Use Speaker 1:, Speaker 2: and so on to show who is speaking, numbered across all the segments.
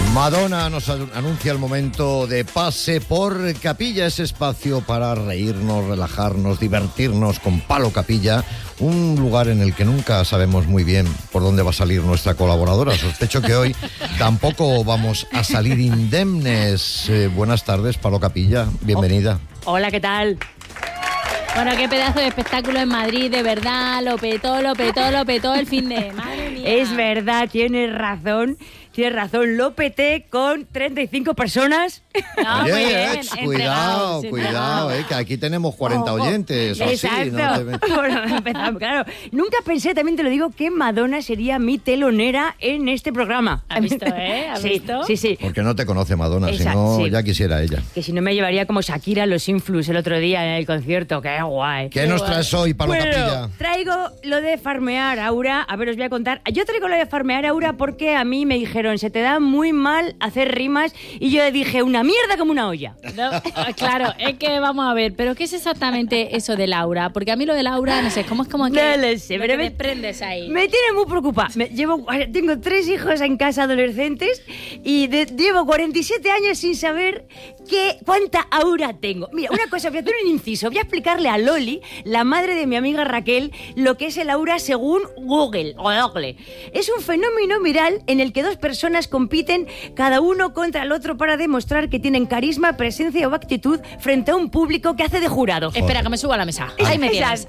Speaker 1: Madonna nos anuncia el momento de Pase por Capilla, ese espacio para reírnos, relajarnos, divertirnos con Palo Capilla, un lugar en el que nunca sabemos muy bien por dónde va a salir nuestra colaboradora. Sospecho que hoy tampoco vamos a salir indemnes. Buenas tardes, Palo Capilla, bienvenida.
Speaker 2: Hola, ¿qué tal?
Speaker 3: Bueno, qué pedazo de espectáculo en Madrid, de verdad, lo petó el fin de... Madre mía.
Speaker 2: Es verdad, tienes razón, lo peté con 35 personas.
Speaker 3: No, muy bien,
Speaker 1: cuidado, que aquí tenemos 40 oyentes.
Speaker 2: Exacto.
Speaker 1: Así, ¿no?
Speaker 2: Bueno, empezamos, claro. Nunca pensé, también te lo digo, que Madonna sería mi telonera en este programa.
Speaker 3: ¿Has visto, ¿Has visto?
Speaker 2: Sí.
Speaker 1: Porque no te conoce Madonna, si no, ya quisiera ella.
Speaker 2: Que si no me llevaría como Shakira a los Influx el otro día en el concierto. Qué guay.
Speaker 1: ¿Qué nos traes hoy, Palo Capilla?
Speaker 2: Traigo lo de farmear aura. A ver, os voy a contar. Yo traigo lo de farmear aura porque a mí me dijeron, se te da muy mal hacer rimas, y yo dije, una mierda como una olla.
Speaker 3: No, claro, es que vamos a ver, pero ¿qué es exactamente eso del aura? Porque a mí lo del aura, no sé, ¿cómo es como que
Speaker 2: no lo sé, pero
Speaker 3: me prendes ahí?
Speaker 2: Me tiene muy preocupada. Tengo 3 hijos en casa adolescentes y llevo 47 años sin saber cuánta aura tengo. Mira, una cosa, voy a hacer un inciso. Voy a explicarle a Loli, la madre de mi amiga Raquel, lo que es el aura según Google. Es un fenómeno viral en el que 2 personas compiten cada uno contra el otro para demostrar que tienen carisma, presencia o actitud frente a un público que hace de jurado.
Speaker 3: Espera, que me suba a la mesa. Ahí me tienes.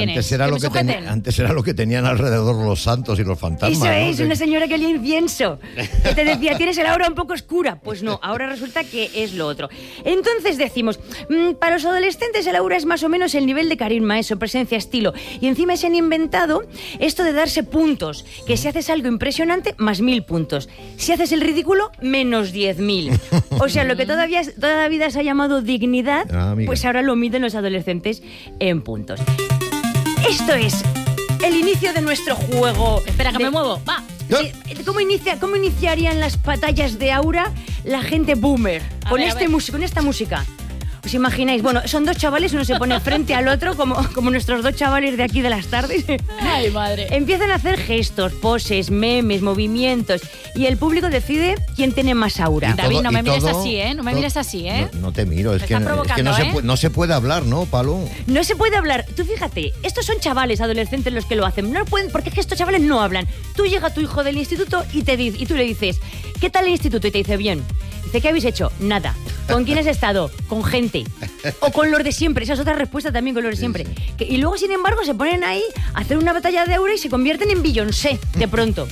Speaker 1: Antes era lo que tenían alrededor los santos y los fantasmas.
Speaker 2: Eso es,
Speaker 1: ¿no?
Speaker 2: una señora que olía incienso. Que te decía, tienes el aura un poco oscura. Pues no, ahora resulta que es lo otro. Entonces decimos, para los adolescentes el aura es más o menos el nivel de carisma, eso, presencia, estilo. Y encima se han inventado esto de darse puntos, que si haces algo impresionante, más 1000 puntos. Si haces el ridículo, menos 10.000. O sea, lo que toda la vida se ha llamado dignidad, pues ahora lo miden los adolescentes en puntos. Esto es el inicio de nuestro juego.
Speaker 3: Espera, que me muevo. Va.
Speaker 2: ¿Cómo iniciarían las batallas de aura la gente boomer? Con esta música. ¿Os imagináis? Bueno, son 2 chavales, uno se pone frente al otro, como nuestros 2 chavales de aquí de las tardes.
Speaker 3: Ay, madre.
Speaker 2: Empiezan a hacer gestos, poses, memes, movimientos, y el público decide quién tiene más aura.
Speaker 3: David, no me mires así, ¿eh? No me mires así, ¿eh?
Speaker 1: No te miro, es que no se puede hablar, ¿no, Palo?
Speaker 2: No se puede hablar. Tú fíjate, estos son chavales adolescentes los que lo hacen. No pueden, porque es que estos chavales no hablan. Tú llega tu hijo del instituto y tú le dices, ¿qué tal el instituto? Y te dice, bien. Dice, ¿qué habéis hecho? Nada. ¿Con quién has estado? Con gente. O con los de siempre. Esa es otra respuesta también, con los de siempre.
Speaker 1: Sí.
Speaker 2: Y luego, sin embargo, se ponen ahí a hacer una batalla de aura y se convierten en Beyoncé, de pronto.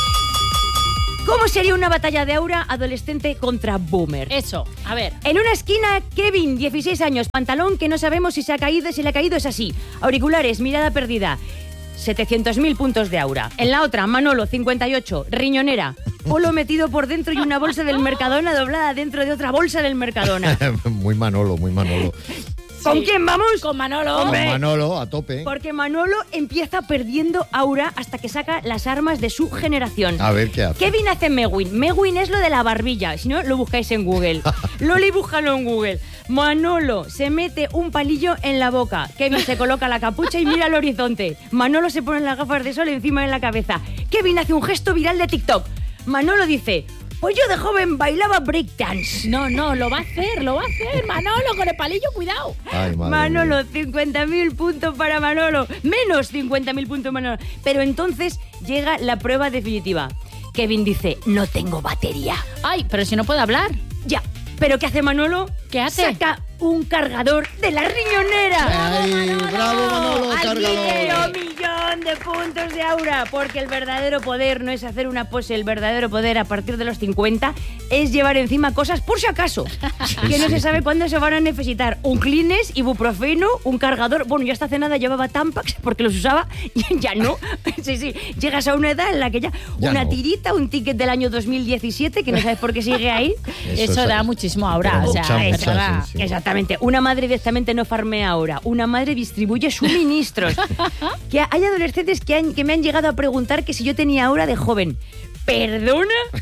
Speaker 2: ¿Cómo sería una batalla de aura adolescente contra boomer?
Speaker 3: Eso, a ver.
Speaker 2: En una esquina, Kevin, 16 años, pantalón que no sabemos si le ha caído, es así. Auriculares, mirada perdida. 700.000 puntos de aura. En la otra, Manolo, 58, riñonera, polo metido por dentro y una bolsa del Mercadona doblada dentro de otra bolsa del Mercadona.
Speaker 1: Muy Manolo.
Speaker 2: ¿Con quién vamos?
Speaker 3: Con Manolo.
Speaker 1: Con Manolo, a tope.
Speaker 2: Porque Manolo empieza perdiendo aura hasta que saca las armas de su generación.
Speaker 1: A ver qué hace.
Speaker 2: Kevin hace Megwin. Megwin es lo de la barbilla. Si no, lo buscáis en Google. Loli, búscalo en Google. Manolo se mete un palillo en la boca. Kevin se coloca la capucha y mira al horizonte. Manolo se pone las gafas de sol encima de la cabeza. Kevin hace un gesto viral de TikTok. Manolo dice, pues yo de joven bailaba breakdance.
Speaker 3: No, lo va a hacer, Manolo, con el palillo, cuidado.
Speaker 1: Ay,
Speaker 2: Manolo, 50.000 puntos para Manolo. Menos 50.000 puntos Manolo. Pero entonces llega la prueba definitiva. Kevin dice, no tengo batería.
Speaker 3: Ay, pero si no puede hablar.
Speaker 2: Ya, pero ¿qué hace Manolo?
Speaker 3: ¿Qué hace?
Speaker 2: Saca un cargador de la riñonera.
Speaker 1: ¡Ay, bravo, Manolo,
Speaker 2: Al
Speaker 1: cargador!
Speaker 2: millón de puntos de aura, porque el verdadero poder no es hacer una pose, el verdadero poder a partir de los 50 es llevar encima cosas por si acaso, que no se sabe cuándo se van a necesitar. Un Kleenex, ibuprofeno, un cargador. Bueno, yo hasta hace nada llevaba Tampax porque los usaba y ya no. Sí, llegas a una edad en la que ya una
Speaker 1: no.
Speaker 2: Tirita, un ticket del año 2017 que no sabes por qué sigue ahí.
Speaker 3: Eso da muchísimo aura, o sea,
Speaker 1: sí.
Speaker 2: Exactamente. Una madre directamente no farmea ahora. Una madre distribuye suministros. Que hay adolescentes que me han llegado a preguntar que si yo tenía aura de joven. ¿Perdona?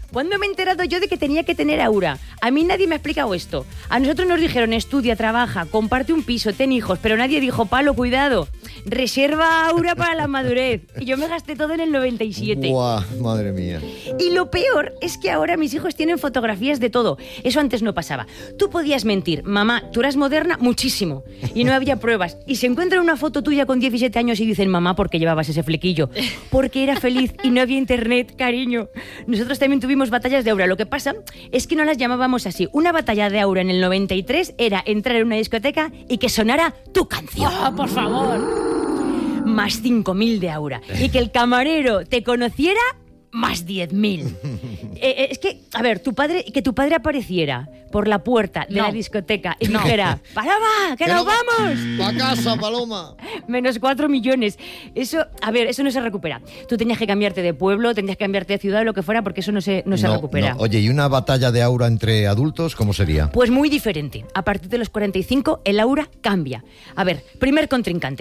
Speaker 2: ¿Cuándo me he enterado yo de que tenía que tener aura? A mí nadie me ha explicado esto. A nosotros nos dijeron, estudia, trabaja, comparte un piso, ten hijos, pero nadie dijo, Palo, cuidado, reserva aura para la madurez. Y yo me gasté todo en el 97.
Speaker 1: Buah, madre mía.
Speaker 2: Y lo peor es que ahora mis hijos tienen fotografías de todo. Eso antes no pasaba. Tú podías mentir, mamá, tú eras moderna muchísimo. Y no había pruebas. Y se encuentran una foto tuya con 17 años y dicen, mamá, ¿por qué llevabas ese flequillo? Porque era feliz y no había internet, cariño. Nosotros también tuvimos batallas de aura. Lo que pasa es que no las llamábamos así. Una batalla de aura en el 93 era entrar en una discoteca y que sonara tu canción.
Speaker 3: ¡Oh, por favor!
Speaker 2: Más 5.000 de aura. Y que el camarero te conociera, más 10.000. Es que, a ver, que tu padre apareciera por la puerta de la discoteca y dijera, ¡Paloma, que nos vamos!
Speaker 1: ¡Pa' casa, Paloma!
Speaker 2: Menos 4 millones. Eso, a ver, eso no se recupera. Tú tenías que cambiarte de pueblo, tenías que cambiarte de ciudad, lo que fuera, porque eso no se recupera.
Speaker 1: No. Oye, ¿y una batalla de aura entre adultos cómo sería?
Speaker 2: Pues muy diferente. A partir de los 45, el aura cambia. A ver, primer contrincante.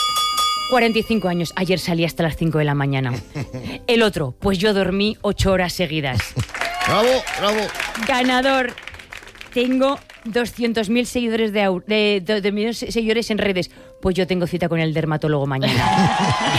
Speaker 2: 45 años, ayer salí hasta las 5 de la mañana. El otro, pues yo dormí 8 horas seguidas.
Speaker 1: ¡Bravo, bravo!
Speaker 2: Ganador. Tengo 200.000 seguidores de seguidores en redes. Pues yo tengo cita con el dermatólogo mañana.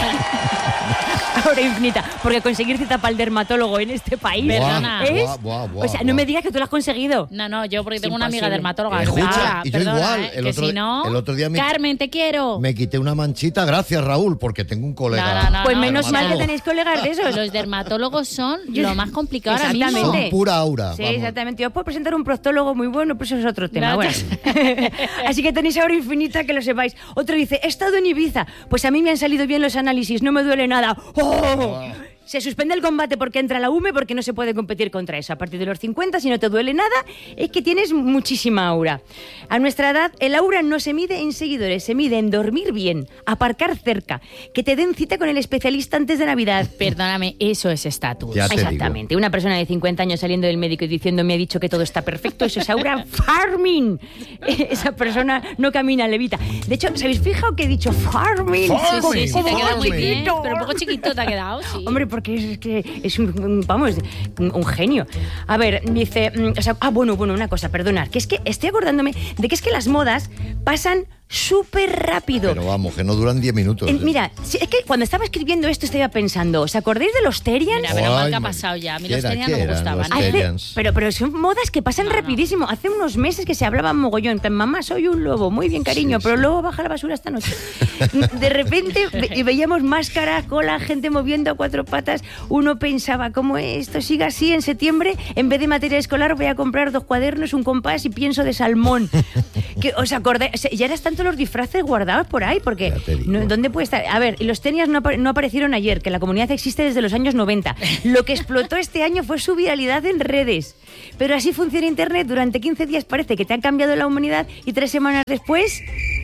Speaker 2: Ahora infinita, porque conseguir cita para el dermatólogo en este país,
Speaker 3: Perdona.
Speaker 2: es...
Speaker 1: Buah,
Speaker 2: o sea, no me digas que tú lo has conseguido.
Speaker 3: No, yo porque tengo
Speaker 2: Es
Speaker 3: una amiga
Speaker 2: imposible.
Speaker 3: dermatóloga.
Speaker 1: Escucha, y yo
Speaker 3: Perdona,
Speaker 1: igual.
Speaker 3: que si no...
Speaker 1: El otro día
Speaker 3: Carmen, te quiero.
Speaker 1: me quité una manchita, gracias Raúl, porque tengo un colega.
Speaker 3: No,
Speaker 2: Pues menos mal que
Speaker 1: dermatólogo.
Speaker 2: tenéis colegas de esos.
Speaker 3: Los dermatólogos son lo más complicado ahora mismo.
Speaker 2: Exactamente.
Speaker 1: Son pura aura.
Speaker 2: Sí,
Speaker 1: vamos.
Speaker 2: exactamente. Yo puedo presentar un proctólogo muy bueno, pero eso es otro tema.
Speaker 3: No,
Speaker 2: Bueno. Así que tenéis ahora infinita, que lo sepáis. Otro dice, he estado en Ibiza. Pues a mí me han salido bien los análisis, no me duele nada. ¡Oh! Se suspende el combate porque entra la UME, porque no se puede competir contra eso. A partir de los 50, si no te duele nada, es que tienes muchísima aura. A nuestra edad, el aura no se mide en seguidores, se mide en dormir bien, aparcar cerca, que te den cita con el especialista antes de Navidad.
Speaker 3: Perdóname, eso es estatus.
Speaker 1: Ya te digo.
Speaker 2: Exactamente. Una persona de 50 años saliendo del médico y diciendo, me ha dicho que todo está perfecto, eso es aura farming. Esa persona no camina, levita. De hecho, ¿os habéis fijado que he dicho farming?
Speaker 3: Sí, te ha quedado muy
Speaker 1: Farming.
Speaker 3: bien, pero un poco chiquito te ha quedado, sí.
Speaker 2: Hombre, porque es que es un genio. A ver, dice... bueno, una cosa, perdonad, que es que estoy acordándome de que es que las modas pasan súper rápido.
Speaker 1: Pero vamos, que no duran 10 minutos.
Speaker 2: Mira, es que cuando estaba escribiendo esto estaba pensando, ¿os acordáis de los Terians?
Speaker 3: Mira, pero mal
Speaker 1: Ay,
Speaker 3: que ha
Speaker 1: man.
Speaker 3: pasado ya. A mí
Speaker 1: ¿Qué
Speaker 3: los
Speaker 1: era?
Speaker 3: Terians
Speaker 1: ¿Qué
Speaker 3: no me
Speaker 1: eran
Speaker 3: gustaban.
Speaker 1: los Terians?
Speaker 2: Pero son modas que pasan rapidísimo. Hace unos meses que se hablaba mogollón. En plan, mamá, soy un lobo. Muy bien, cariño, pero luego baja la basura esta noche. De repente veíamos máscaras, cola, gente moviendo a 4 patas. Uno pensaba, ¿cómo esto sigue así en septiembre? En vez de material escolar voy a comprar 2 cuadernos, un compás y pienso de salmón. ¿Os acordáis? O sea, ya eran tanto los disfraces guardados por ahí, porque
Speaker 1: Ya te digo.
Speaker 2: ¿dónde puede estar? A ver, y los Terians no aparecieron ayer, que la comunidad existe desde los años 90. Lo que explotó este año fue su viralidad en redes. Pero así funciona Internet. Durante 15 días parece que te han cambiado la humanidad y 3 semanas después...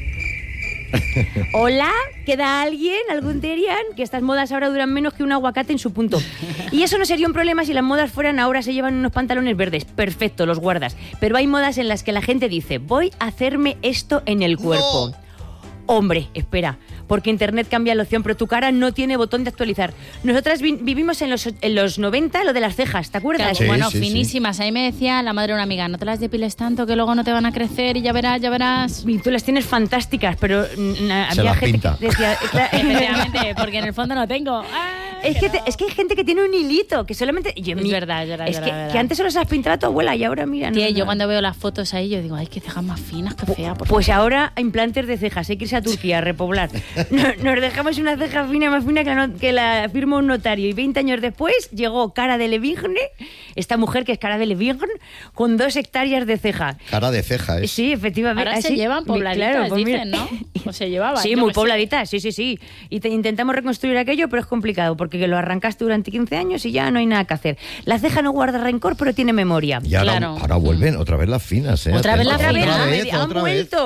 Speaker 2: Hola, ¿queda alguien? ¿Algún Terian? Que estas modas ahora duran menos que un aguacate en su punto. Y eso no sería un problema si las modas fueran ahora se llevan unos pantalones verdes. Perfecto, los guardas. Pero hay modas en las que la gente dice, voy a hacerme esto en el cuerpo.
Speaker 1: No.
Speaker 2: Hombre, espera, porque Internet cambia la opción, pero tu cara no tiene botón de actualizar. Nosotras vivimos en los 90 lo de las cejas, ¿te acuerdas?
Speaker 3: Claro,
Speaker 1: Sí,
Speaker 3: bueno,
Speaker 1: sí, sí.
Speaker 3: finísimas. Ahí me decía la madre de una amiga, no te las depiles tanto que luego no te van a crecer y ya verás, ya verás.
Speaker 2: Y tú las tienes fantásticas, pero había
Speaker 1: las
Speaker 2: gente
Speaker 1: pinta.
Speaker 2: que decía...
Speaker 3: Efectivamente, porque en el fondo no tengo.
Speaker 2: Es que hay gente que tiene un hilito, que solamente...
Speaker 3: Es verdad.
Speaker 2: Que antes solo se las pintaba tu abuela y ahora mira...
Speaker 3: Tía,
Speaker 2: no.
Speaker 3: yo cuando veo las fotos ahí, yo digo, ay, qué cejas más finas, qué fea. Por
Speaker 2: Pues ahora implantes de cejas, hay que irse a Turquía a repoblar. Nos dejamos una ceja fina, más fina que la firma un notario. Y 20 años después llegó Cara de Levingne, esta mujer que es Cara de Levingne, con 2 hectáreas de ceja.
Speaker 1: Cara de ceja, ¿eh?
Speaker 2: Sí, efectivamente.
Speaker 3: Ahora se
Speaker 2: así,
Speaker 3: llevan pobladitas,
Speaker 2: claro, pues mira.
Speaker 3: dicen, ¿no? O se llevaban.
Speaker 2: Sí,
Speaker 3: yo
Speaker 2: muy
Speaker 3: qué sé.
Speaker 2: pobladitas, sí. Y intentamos reconstruir aquello, pero es complicado, porque lo arrancaste durante 15 años y ya no hay nada que hacer. La ceja no guarda rencor, pero tiene memoria.
Speaker 1: Y ahora,
Speaker 3: Claro.
Speaker 1: ahora vuelven otra vez las finas, ¿eh?
Speaker 3: Otra vez las
Speaker 1: Otra
Speaker 3: finas.
Speaker 1: vez,
Speaker 2: Han
Speaker 1: otra vez.
Speaker 2: vuelto.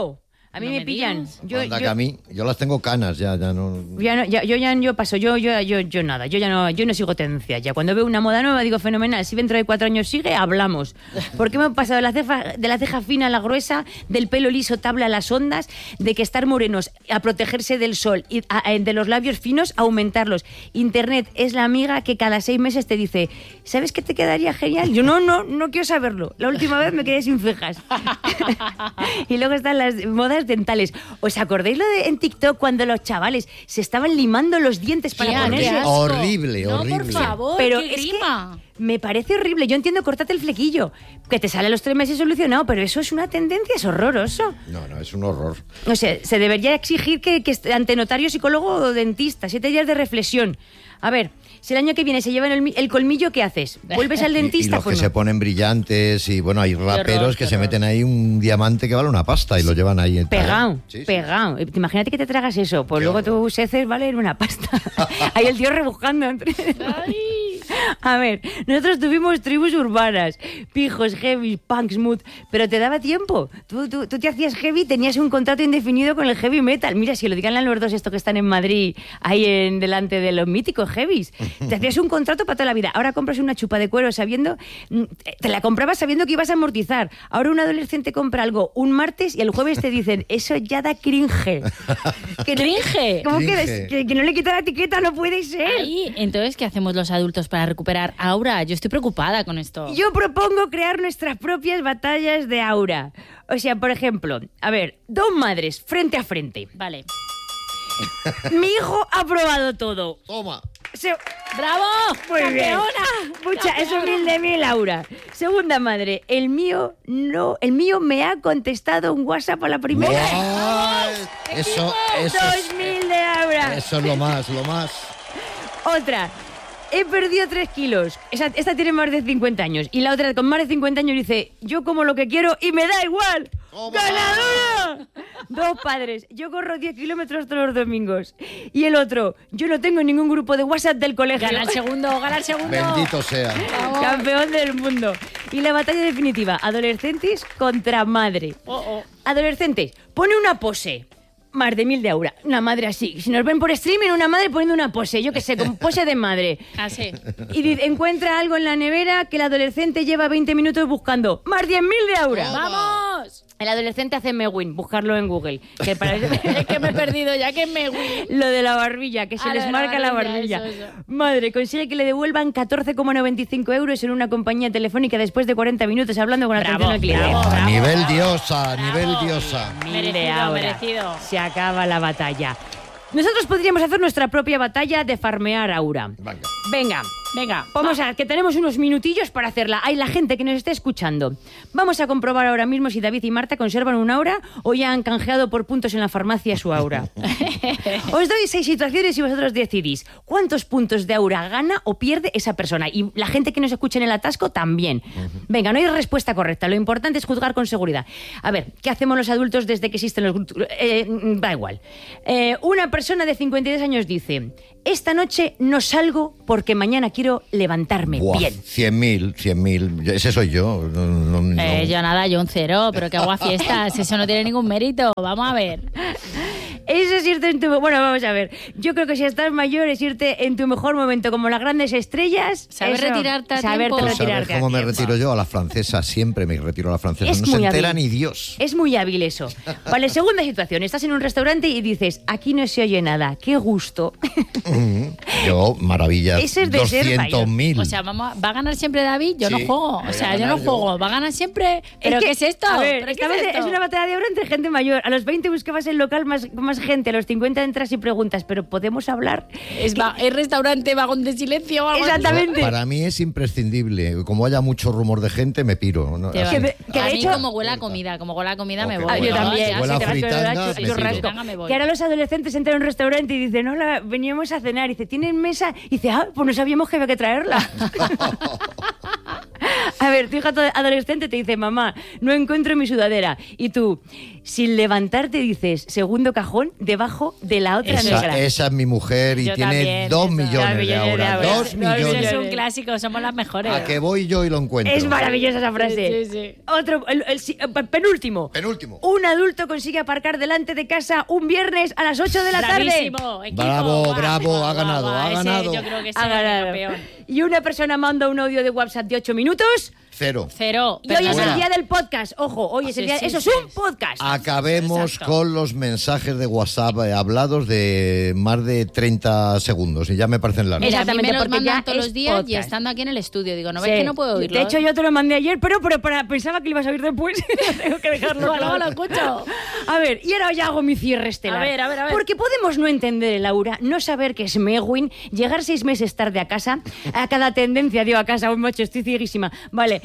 Speaker 2: A mí
Speaker 3: No
Speaker 2: me
Speaker 3: me
Speaker 2: pillan.
Speaker 3: digas.
Speaker 1: Anda que a mí, yo las tengo canas, ya no...
Speaker 2: Yo paso, yo nada, yo no sigo tendencias. Ya cuando veo una moda nueva digo fenomenal, si dentro de 4 años sigue, hablamos. Porque me he pasado de la ceja fina a la gruesa, del pelo liso tabla a las ondas, de que estar morenos a protegerse del sol y de los labios finos a aumentarlos. Internet es la amiga que cada 6 meses te dice, ¿sabes qué te quedaría genial? Yo no quiero saberlo. La última vez me quedé sin cejas. Y luego están las modas dentales. ¿Os acordáis en TikTok cuando los chavales se estaban limando los dientes para
Speaker 3: Tía,
Speaker 2: ponerse?
Speaker 3: qué asco.
Speaker 1: Horrible,
Speaker 3: No,
Speaker 1: horrible.
Speaker 3: por favor,
Speaker 2: Pero
Speaker 3: qué
Speaker 2: es que
Speaker 3: grima.
Speaker 2: me parece horrible. Yo entiendo cortate el flequillo, que te sale a los 3 meses solucionado, pero eso es una tendencia, es horroroso.
Speaker 1: No, es un horror.
Speaker 2: O sea, se debería exigir que ante notario, psicólogo o dentista, 7 días de reflexión. A ver, si el año que viene se llevan el colmillo, ¿qué haces? ¿Vuelves al
Speaker 1: Y
Speaker 2: dentista?
Speaker 1: los
Speaker 2: Pues
Speaker 1: que
Speaker 2: no.
Speaker 1: se ponen brillantes y bueno, hay raperos
Speaker 3: horror,
Speaker 1: que
Speaker 3: qué
Speaker 1: se
Speaker 3: horror.
Speaker 1: meten ahí un diamante que vale una pasta y lo llevan ahí.
Speaker 2: Pegado,
Speaker 1: Sí, sí.
Speaker 2: pegado. Imagínate que te tragas eso, pues
Speaker 1: Qué
Speaker 2: luego
Speaker 1: horror.
Speaker 2: tus heces valen una pasta. Ahí el tío rebuscando. A ver, nosotros tuvimos tribus urbanas, pijos, heavy, punk, smooth, pero te daba tiempo. Tú te hacías heavy, tenías un contrato indefinido con el heavy metal. Mira, si lo digan a los dos estos que están en Madrid, ahí delante de los míticos heavies, te hacías un contrato para toda la vida. Ahora compras una chupa de cuero sabiendo, te la comprabas sabiendo que ibas a amortizar. Ahora un adolescente compra algo un martes y el jueves te dicen, eso ya da cringe.
Speaker 3: ¿Cringe?
Speaker 2: ¿Cómo
Speaker 1: Cringe.
Speaker 2: que no le quita la etiqueta? No puede ser.
Speaker 3: Ahí, entonces, ¿qué hacemos los adultos para recuperar aura? Yo estoy preocupada con esto.
Speaker 2: Yo propongo crear nuestras propias batallas de aura. O sea, por ejemplo, a ver, 2 madres frente a frente.
Speaker 3: Vale.
Speaker 2: Mi hijo ha probado todo.
Speaker 1: Toma.
Speaker 3: ¡Bravo!
Speaker 2: Muy bien.
Speaker 3: ¡Campeona!
Speaker 2: Mucha, es
Speaker 3: ¡Campeona!
Speaker 2: humilde de mí, Laura. Segunda madre, el mío me ha contestado un WhatsApp a la primera.
Speaker 1: Guay. Eso
Speaker 2: 2000 de Laura.
Speaker 1: es lo más.
Speaker 2: Otra. He perdido 3 kilos. Esta tiene más de 50 años. Y la otra con más de 50 años dice, yo como lo que quiero y me da igual.
Speaker 1: ¡Toma!
Speaker 2: ¡Ganadora! 2 padres. Yo corro 10 kilómetros todos los domingos. Y el otro, yo no tengo ningún grupo de WhatsApp del colegio.
Speaker 3: Gana el segundo, gana el segundo.
Speaker 1: Bendito sea.
Speaker 2: Campeón del mundo. Y la batalla definitiva, adolescentes contra madre. Adolescentes, pone una pose. Más de 1000 de aura. Una madre así. Si nos ven por streaming, una madre poniendo una pose. Yo qué sé, con pose de madre.
Speaker 3: Así.
Speaker 2: Y encuentra algo en la nevera que el adolescente lleva 20 minutos buscando. ¡Más 10.000 de aura!
Speaker 3: ¡Vamos!
Speaker 2: El adolescente hace Mewin, buscarlo en Google. Que
Speaker 3: Es que me he perdido ya que me...
Speaker 2: Lo de la barbilla, que se
Speaker 3: Ah,
Speaker 2: les
Speaker 3: lo de la
Speaker 2: marca la
Speaker 3: barbilla,
Speaker 2: barbilla.
Speaker 3: eso.
Speaker 2: Madre, consigue que le devuelvan 14,95 euros en una compañía telefónica después de 40 minutos hablando con
Speaker 3: Bravo,
Speaker 2: atención al cliente.
Speaker 3: bravo.
Speaker 1: A nivel diosa, a nivel diosa.
Speaker 2: 1000 de
Speaker 3: Merecido,
Speaker 2: aura.
Speaker 3: merecido.
Speaker 2: Se acaba la batalla. Nosotros podríamos hacer nuestra propia batalla de farmear aura.
Speaker 1: Venga.
Speaker 2: Venga, vamos a que tenemos unos minutillos para hacerla. Hay la gente que nos esté escuchando. Vamos a comprobar ahora mismo si David y Marta conservan un aura o ya han canjeado por puntos en la farmacia su aura. Os doy 6 situaciones y vosotros decidís cuántos puntos de aura gana o pierde esa persona. Y la gente que nos escuche en el atasco también. Venga, no hay respuesta correcta. Lo importante es juzgar con seguridad. A ver, ¿qué hacemos los adultos desde que existen los grupos? Da igual. Una persona de 52 años dice: esta noche no salgo porque mañana quiero levantarme
Speaker 1: Buah,
Speaker 2: bien.
Speaker 1: 100.000. Ese soy yo. No.
Speaker 3: Yo nada, yo un 0, pero que hago a fiestas, eso no tiene ningún mérito. Vamos a ver.
Speaker 2: Eso es irte en tu... Bueno, vamos a ver. Yo creo que si estás mayor es irte en tu mejor momento, como las grandes estrellas.
Speaker 3: Saber
Speaker 2: eso,
Speaker 3: retirarte a
Speaker 2: saberte
Speaker 3: tiempo.
Speaker 1: ¿Sabes
Speaker 2: retirarte a
Speaker 1: cómo me
Speaker 2: tiempo.
Speaker 1: retiro yo? A la francesa. Siempre me retiro a la francesa.
Speaker 2: Es
Speaker 1: No se
Speaker 2: muy
Speaker 1: entera
Speaker 2: hábil.
Speaker 1: ni Dios.
Speaker 2: Es muy hábil eso. Vale, segunda situación. Estás en un restaurante y dices, aquí no se oye nada. ¡Qué gusto!
Speaker 1: Yo, maravilla.
Speaker 2: Ese es de ser
Speaker 1: 200.000.
Speaker 3: O sea, ¿va a ganar siempre David? Yo no
Speaker 1: Sí,
Speaker 3: juego.
Speaker 1: voy
Speaker 3: O sea,
Speaker 1: a
Speaker 3: yo no
Speaker 1: ganar yo.
Speaker 3: juego. ¿Va a ganar siempre? ¿Pero
Speaker 2: que,
Speaker 3: qué es esto?
Speaker 2: A ver,
Speaker 3: ¿Pero
Speaker 2: esta
Speaker 3: qué
Speaker 2: vez
Speaker 3: es esto?
Speaker 2: es una batalla de oro entre gente mayor. A los 20 buscabas el local con más gente. A los 50 entras y preguntas, ¿pero podemos hablar?
Speaker 3: ¿Es restaurante vagón de silencio o algo así?
Speaker 2: Exactamente.
Speaker 1: Para mí es imprescindible. Como haya mucho rumor de gente, me piro. ¿no?
Speaker 3: Te va.
Speaker 1: Así.
Speaker 2: que
Speaker 3: a
Speaker 2: de
Speaker 3: mí
Speaker 2: hecho-
Speaker 3: como huele a comida, me
Speaker 1: Ok,
Speaker 3: voy.
Speaker 2: Ah, yo también.
Speaker 1: Huele a
Speaker 2: Sí, te vas con el
Speaker 1: fritanga,
Speaker 2: churrasco,
Speaker 1: me
Speaker 2: churrasco.
Speaker 3: tiro. Me voy.
Speaker 2: Que ahora los adolescentes entran en un restaurante y dicen, hola, veníamos a cenar. Y dice, ¿tienen mesa? Y dice, pues no sabíamos que había que traerla. A ver, ver, tu hija adolescente te dice, mamá, no encuentro mi sudadera. Y tú, sin levantarte, dices, segundo cajón, debajo de la otra negra.
Speaker 1: Esa es mi mujer y
Speaker 3: Yo
Speaker 1: tiene
Speaker 3: también,
Speaker 1: 2
Speaker 3: eso.
Speaker 1: millones de ahora. 2 millones.
Speaker 3: Es un clásico, somos las mejores.
Speaker 1: A que voy yo y lo encuentro.
Speaker 2: Es maravillosa esa frase.
Speaker 3: Sí.
Speaker 2: Otro, penúltimo.
Speaker 1: Penúltimo.
Speaker 2: Un adulto consigue aparcar delante de casa un viernes a las 8 de la tarde.
Speaker 3: Bravísimo, equipo,
Speaker 1: Bravo, ha ganado, ha ganado.
Speaker 3: Yo creo que sí,
Speaker 2: Ha ganado.
Speaker 3: campeón.
Speaker 2: Y una persona manda un audio de WhatsApp de 8 minutos.
Speaker 1: 0.
Speaker 2: Y hoy es
Speaker 1: Fuera.
Speaker 2: el día del podcast. Ojo, hoy es el día. Eso es un podcast.
Speaker 1: Acabemos
Speaker 3: Exacto.
Speaker 1: con los mensajes de WhatsApp hablados de más de 30 segundos y ya me parecen largos.
Speaker 3: Mira, a mí me
Speaker 2: Exactamente,
Speaker 3: los
Speaker 2: porque
Speaker 3: mandan
Speaker 2: ya
Speaker 3: todos
Speaker 2: es
Speaker 3: los días y
Speaker 2: podcast.
Speaker 3: estando aquí en el estudio. Digo, ¿no
Speaker 2: Sí.
Speaker 3: ves que no puedo oírlo?
Speaker 2: De hecho, yo te lo mandé ayer, pero pensaba que lo ibas a oír después. Tengo que dejarlo
Speaker 3: Luego
Speaker 2: claro.
Speaker 3: lo escucho.
Speaker 2: A ver, y ahora ya hago mi cierre estelar.
Speaker 3: A ver.
Speaker 2: Porque podemos no entender, Laura, no saber que es Megwin, llegar 6 meses tarde a casa, a cada tendencia dio a casa, un macho, estoy cieguísima. Vale.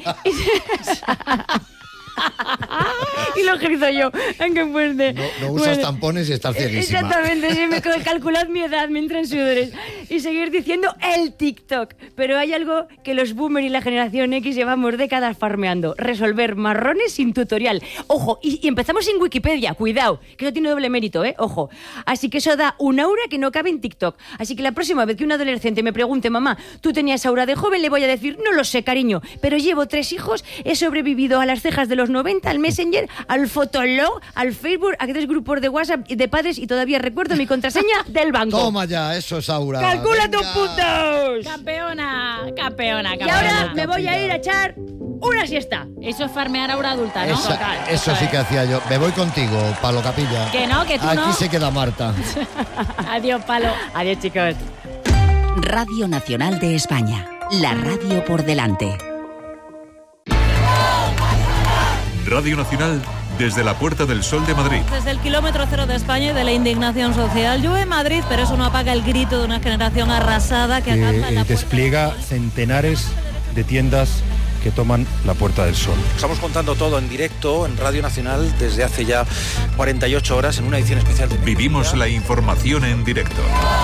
Speaker 2: Y lo grito yo. ¡Qué fuerte!
Speaker 1: No usas
Speaker 2: Bueno,
Speaker 1: tampones y estás cieguísima.
Speaker 2: Exactamente, sí, calculad mi edad, me entran sudores. Y seguir diciendo el TikTok. Pero hay algo que los boomers y la generación X llevamos décadas farmeando. Resolver marrones sin tutorial. Ojo, y empezamos sin Wikipedia, cuidado, que eso tiene doble mérito, ojo. Así que eso da un aura que no cabe en TikTok. Así que la próxima vez que un adolescente me pregunte, mamá, ¿tú tenías aura de joven? Le voy a decir, no lo sé, cariño, pero llevo 3 hijos, he sobrevivido a las cejas de los 90, al Messenger, al Fotolog, al Facebook, a 3 grupos de WhatsApp de padres y todavía recuerdo mi contraseña del banco.
Speaker 1: Toma ya, eso es aura.
Speaker 2: ¡Calcula
Speaker 1: Venga.
Speaker 2: tus puntos!
Speaker 3: Campeona.
Speaker 2: Y ahora me voy a ir a echar una siesta.
Speaker 3: Eso es farmear aura adulta, ¿no?
Speaker 1: Eso sí que hacía yo. Me voy contigo, Palo Capilla.
Speaker 3: Que no, que tú
Speaker 1: Aquí
Speaker 3: no.
Speaker 1: se queda Marta.
Speaker 3: Adiós, Palo.
Speaker 2: Adiós, chicos.
Speaker 4: Radio Nacional de España. La radio por delante.
Speaker 5: Radio Nacional desde la Puerta del Sol de Madrid.
Speaker 6: Desde el kilómetro cero de España y de la indignación social. Llueve en Madrid, pero eso no apaga el grito de una generación arrasada que acampa en la puerta.
Speaker 7: Despliega centenares de tiendas que toman la Puerta del Sol.
Speaker 8: Estamos contando todo en directo en Radio Nacional desde hace ya 48 horas en una edición especial de
Speaker 5: Vivimos la información en directo.